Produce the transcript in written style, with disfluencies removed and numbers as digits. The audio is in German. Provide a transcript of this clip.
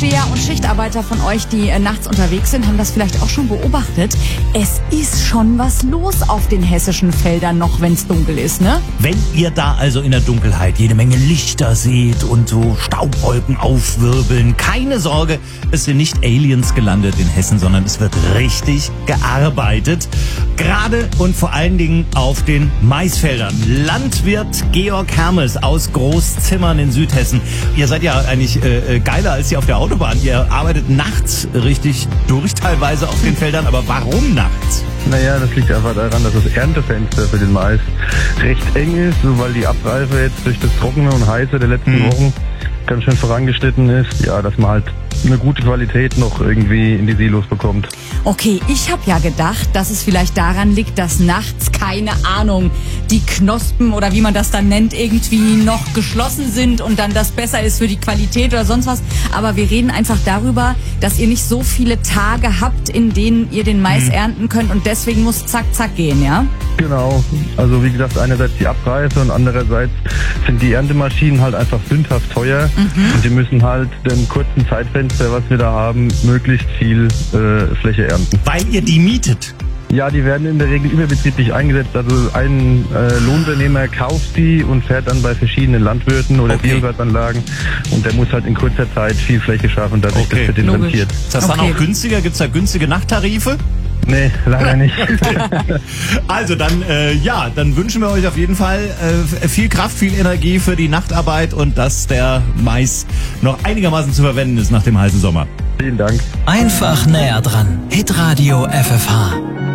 Vorsteher und Schichtarbeiter von euch, die nachts unterwegs sind, haben das vielleicht auch schon beobachtet. Es ist schon was los auf den hessischen Feldern noch, wenn es dunkel ist, ne? Wenn ihr da also in der Dunkelheit jede Menge Lichter seht und so Staubwolken aufwirbeln, keine Sorge, es sind nicht Aliens gelandet in Hessen, sondern es wird richtig gearbeitet. Gerade und vor allen Dingen auf den Maisfeldern. Landwirt Georg Hermes aus Großzimmern in Südhessen. Ihr seid ja eigentlich geiler als ihr auf der Autobahn. Ihr arbeitet nachts richtig durch teilweise auf den Feldern. Aber warum nachts? Naja, das liegt einfach daran, dass das Erntefenster für den Mais recht eng ist, so weil die Abreife jetzt durch das Trockene und Heiße der letzten Wochen ganz schön vorangeschritten ist. Ja, dass man halt eine gute Qualität noch irgendwie in die Silos bekommt. Okay, ich habe ja gedacht, dass es vielleicht daran liegt, dass nachts, keine Ahnung, die Knospen oder wie man das dann nennt, irgendwie noch geschlossen sind und dann das besser ist für die Qualität oder sonst was. Aber wir reden einfach darüber, dass ihr nicht so viele Tage habt, in denen ihr den Mais ernten könnt und deswegen muss zack, zack gehen, ja? Genau. Also wie gesagt, einerseits die Abreife und andererseits sind die Erntemaschinen halt einfach sündhaft teuer und die müssen halt den kurzen Zeitfenster, was wir da haben, möglichst viel Fläche ernten. Weil ihr die mietet. Ja, die werden in der Regel überbetrieblich eingesetzt. Also ein Lohnunternehmer kauft die und fährt dann bei verschiedenen Landwirten oder Biogasanlagen und der muss halt in kurzer Zeit viel Fläche schaffen und dadurch das wird den rentiert. Ist das dann auch günstiger? Gibt's da günstige Nachttarife? Nee, leider nicht. Also dann, dann wünschen wir euch auf jeden Fall viel Kraft, viel Energie für die Nachtarbeit und dass der Mais noch einigermaßen zu verwenden ist nach dem heißen Sommer. Vielen Dank. Einfach näher dran. Hitradio FFH.